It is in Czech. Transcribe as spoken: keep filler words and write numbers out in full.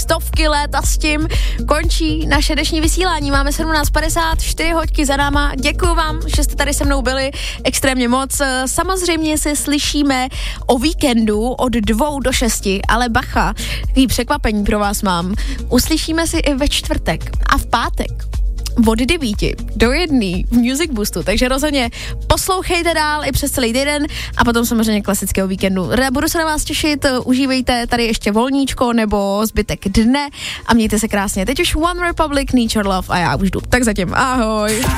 stovky let a s tím končí naše dnešní vysílání. Máme sedmnáct padesát, čtyři hodky za náma. Děkuju vám, že jste tady se mnou byli extrémně moc. Samozřejmě se slyšíme o víkendu od dvou do šesti, ale bacha, takový překvapení pro vás mám. Uslyšíme si i ve čtvrtek a v pátek od devíti do jedné v Music Boostu, takže rozhodně poslouchejte dál i přes celý týden a potom samozřejmě klasického víkendu. Budu se na vás těšit, užívejte tady ještě volníčko nebo zbytek dne a mějte se krásně. Teď už One Republic, Need Your Love a já už jdu. Tak zatím, ahoj.